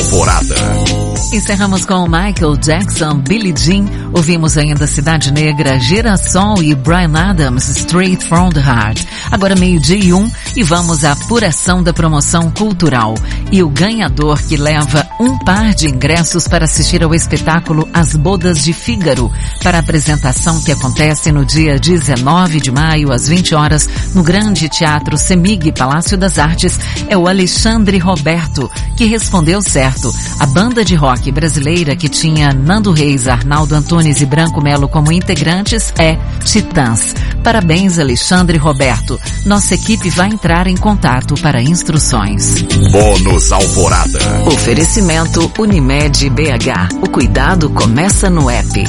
Alvorada. Encerramos com Michael Jackson, Billie Jean. Ouvimos ainda Cidade Negra, Girassol e Bryan Adams, Straight from the Heart. Agora 12:01 e vamos à apuração da promoção cultural. E o ganhador que leva um par de ingressos para assistir ao espetáculo As Bodas de Fígaro, para a apresentação que acontece no dia 19 de maio, às 20 horas, no Grande Teatro Semig, Palácio das Artes, é o Alexandre Roberto, que respondeu certo. A banda de rock brasileira que tinha Nando Reis, Arnaldo Antunes e Branco Melo como integrantes é Titãs. Parabéns, Alexandre Roberto. Nossa equipe vai entrar em contato para instruções. Bônus Alvorada. Oferecimento Unimed BH. O cuidado começa no app.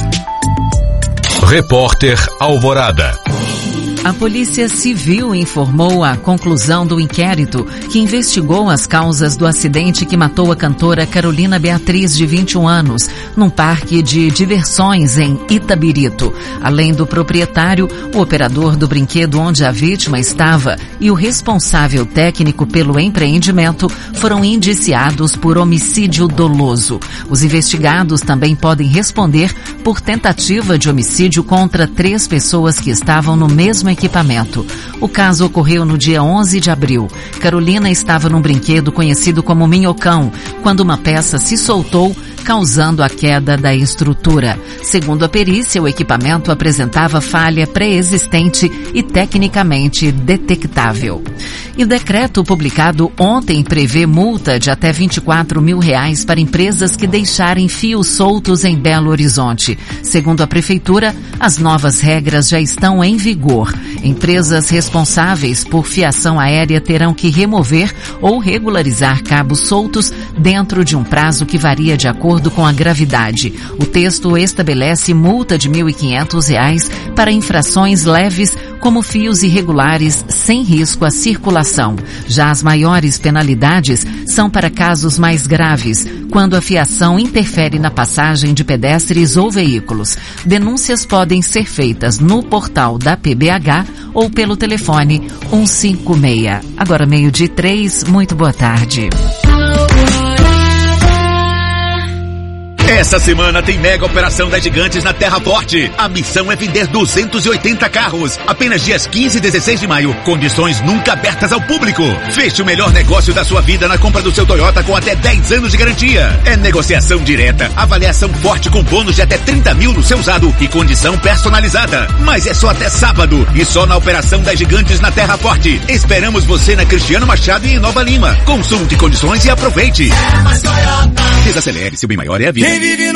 Repórter Alvorada. A Polícia Civil informou a conclusão do inquérito que investigou as causas do acidente que matou a cantora Carolina Beatriz, de 21 anos, num parque de diversões em Itabirito. Além do proprietário, o operador do brinquedo onde a vítima estava e o responsável técnico pelo empreendimento foram indiciados por homicídio doloso. Os investigados também podem responder por tentativa de homicídio contra 3 pessoas que estavam no mesmo equipamento. O caso ocorreu no dia 11 de abril. Carolina estava num brinquedo conhecido como Minhocão, quando uma peça se soltou, causando a queda da estrutura. Segundo a perícia, o equipamento apresentava falha pré-existente e tecnicamente detectável. E o decreto publicado ontem prevê multa de até R$24 mil para empresas que deixarem fios soltos em Belo Horizonte. Segundo a Prefeitura, as novas regras já estão em vigor. Empresas responsáveis por fiação aérea terão que remover ou regularizar cabos soltos dentro de um prazo que varia de acordo com a gravidade. O texto estabelece multa de R$1.500 para infrações leves, como fios irregulares sem risco à circulação. Já as maiores penalidades são para casos mais graves, quando a fiação interfere na passagem de pedestres ou veículos. Denúncias podem ser feitas no portal da PBH ou pelo telefone 156. Agora 12:03, muito boa tarde. Essa semana tem mega operação das Gigantes na Terra Forte. A missão é vender 280 carros. Apenas dias 15 e 16 de maio. Condições nunca abertas ao público. Feche o melhor negócio da sua vida na compra do seu Toyota com até 10 anos de garantia. É negociação direta, avaliação forte com bônus de até 30 mil no seu usado e condição personalizada. Mas é só até sábado e só na operação das Gigantes na Terra Forte. Esperamos você na Cristiano Machado e em Nova Lima. Consulte condições e aproveite. Desacelere, seu bem maior é a vida.